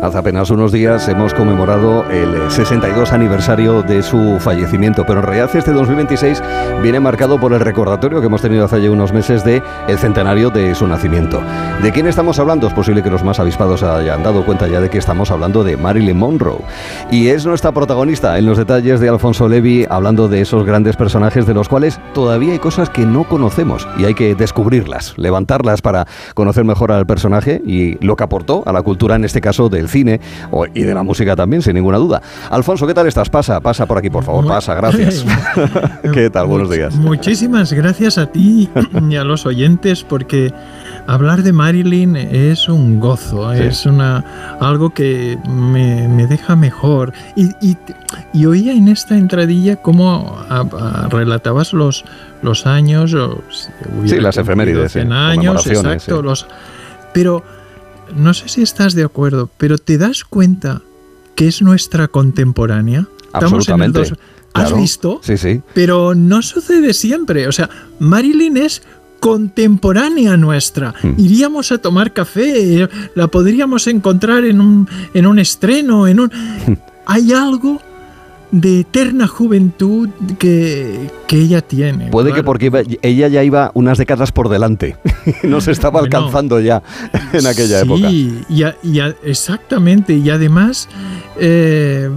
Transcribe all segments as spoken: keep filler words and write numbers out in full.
Hace apenas unos días hemos conmemorado el sesenta y dos aniversario de su fallecimiento, pero en realidad este dos mil veintiséis viene marcado por el recordatorio que hemos tenido hace ya unos meses de el centenario de su nacimiento. ¿De quién estamos hablando? Es posible que los más avispados hayan dado cuenta ya de que estamos hablando de Marilyn Monroe. Y es nuestra protagonista en los detalles de Alfonso Levi, hablando de esos grandes personajes de los cuales todavía hay cosas que no conocemos y hay que descubrirlas, levantarlas para conocer mejor al personaje y lo que aportó a la cultura, en este caso del cine y de la música también, sin ninguna duda. Alfonso, ¿qué tal estás? Pasa, pasa por aquí, por favor, pasa, gracias. ¿Qué tal? Buenos días. Muchísimas gracias a ti y a los oyentes, porque hablar de Marilyn es un gozo, sí. es una algo que me, me deja mejor. Y, y, y oía en esta entradilla cómo a, a, relatabas los, los años, o, sí, las efemérides, cien sí, años, exacto, sí. los, pero no sé si estás de acuerdo, pero ¿te das cuenta que es nuestra contemporánea? Absolutamente. Estamos en el dos... ¿Has claro. visto? Sí, sí. Pero no sucede siempre. O sea, Marilyn es contemporánea nuestra. Hmm. Iríamos a tomar café, la podríamos encontrar en un, en un estreno, en un... Hmm. Hay algo de eterna juventud que, que ella tiene. Puede claro. que porque iba, ella ya iba unas décadas por delante, nos estaba bueno, alcanzando ya en aquella sí, época. Sí, y, y exactamente, y además eh,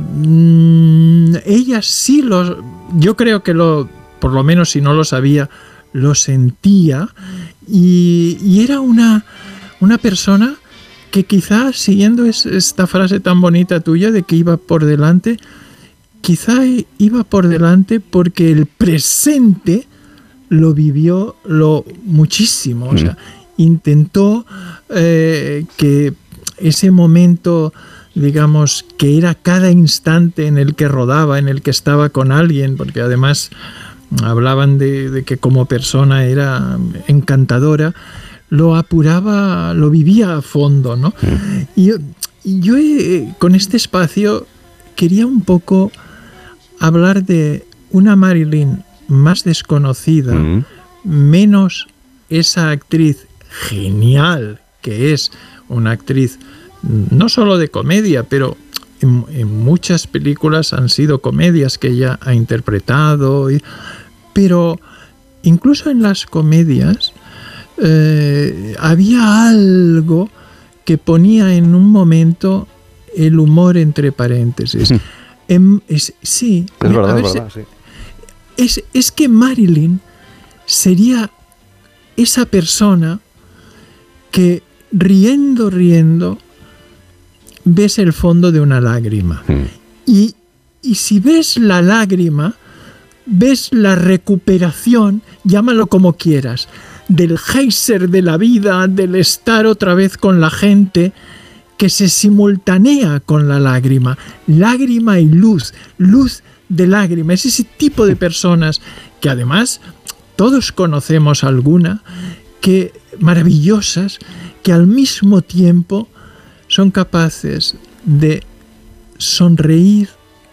mmm, ella sí lo, yo creo que lo, por lo menos si no lo sabía, lo sentía, y, y era una, una persona que quizás, siguiendo es, esta frase tan bonita tuya de que iba por delante, quizá iba por delante porque el presente lo vivió lo muchísimo. Mm. O sea, intentó eh, que ese momento, digamos, que era cada instante en el que rodaba, en el que estaba con alguien, porque además hablaban de, de que como persona era encantadora, lo apuraba, lo vivía a fondo, ¿no? Mm. Y, y yo eh, con este espacio quería un poco hablar de una Marilyn más desconocida, mm. menos esa actriz genial que es una actriz no solo de comedia, pero en, en muchas películas han sido comedias que ella ha interpretado, y, pero incluso en las comedias eh, había algo que ponía en un momento el humor entre paréntesis. Mm. Es, sí, es verdad, ver, es, verdad sí. es, es que Marilyn sería esa persona que riendo, riendo, ves el fondo de una lágrima. Hmm. Y, y si ves la lágrima, ves la recuperación, llámalo como quieras, del geyser de la vida, del estar otra vez con la gente, que se simultanea con la lágrima, lágrima y luz, luz de lágrima. Es ese tipo de personas que además todos conocemos alguna, que maravillosas, que al mismo tiempo son capaces de sonreír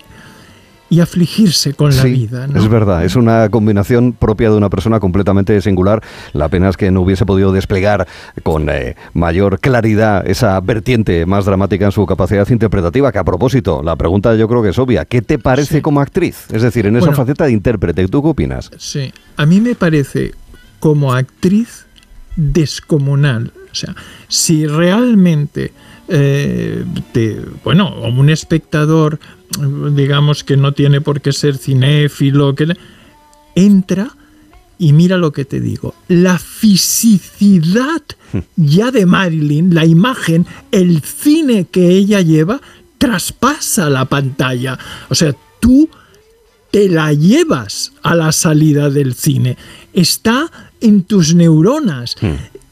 y afligirse con la sí, vida, ¿no? Es verdad, es una combinación propia de una persona completamente singular. La pena es que no hubiese podido desplegar con eh, mayor claridad esa vertiente más dramática en su capacidad interpretativa, que a propósito, la pregunta yo creo que es obvia. ¿Qué te parece sí. como actriz? Es decir, en esa bueno, faceta de intérprete, ¿tú qué opinas? Sí, a mí me parece como actriz descomunal. O sea, si realmente eh, te, bueno, un espectador, digamos que no tiene por qué ser cinéfilo, que entra y mira lo que te digo, la fisicidad ya de Marilyn, la imagen, el cine que ella lleva, traspasa la pantalla. O sea, tú te la llevas a la salida del cine, está en tus neuronas.